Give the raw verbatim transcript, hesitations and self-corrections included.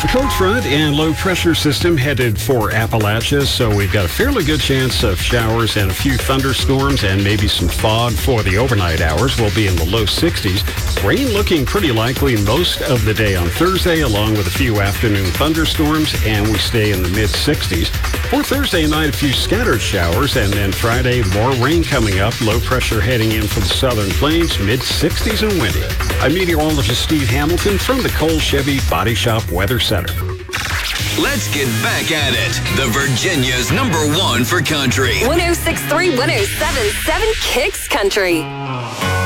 A cold front and low pressure system headed for Appalachia, so we've got a fairly good chance of showers and a few thunderstorms and maybe some fog for the overnight hours. We'll be in the low sixties. Rain looking pretty likely most of the day on Thursday, along with a few afternoon thunderstorms, and we stay in the mid sixties. For Thursday night, a few scattered showers, and then Friday, more rain coming up. Low pressure heading in from the southern plains, mid sixties and windy. I'm meteorologist Steve Hamilton from the Cole Chevy Body Shop Weather Center. Let's get back at it. The Virginia's number one for country. one oh six point three, one oh seven point seven Kicks Country.